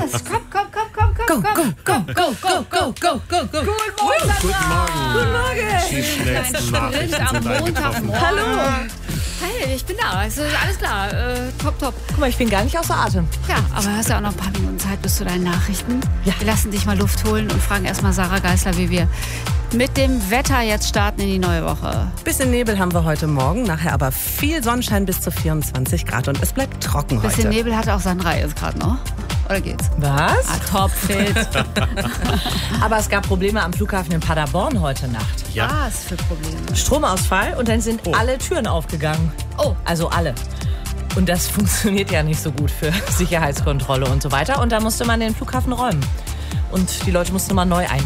das? Komm. Go. Guten Morgen. Guten Morgen. Die schnellsten Nachrichten Am sind Montagmorgen. eingetroffen. Hallo. Hey, ich bin da. Also, alles klar. Top. Guck mal, ich bin gar nicht außer Atem. Ja, aber hast ja auch noch ein paar Minuten Zeit bis zu deinen Nachrichten. Ja. Wir lassen dich mal Luft holen und fragen erstmal Sarah Geisler, wie wir mit dem Wetter jetzt starten in die neue Woche. Bisschen Nebel haben wir heute Morgen, nachher aber viel Sonnenschein bis zu 24 Grad und es bleibt trocken Bisschen heute. Nebel hatte auch Sandra jetzt gerade noch. Oder geht's? Was? Topfit. Aber es gab Probleme am Flughafen in Paderborn heute Nacht. Ja. Was für Probleme. Stromausfall und dann sind alle Türen aufgegangen. Oh. Also alle. Und das funktioniert ja nicht so gut für Sicherheitskontrolle und so weiter. Und da musste man den Flughafen räumen. Und die Leute mussten mal neu ein.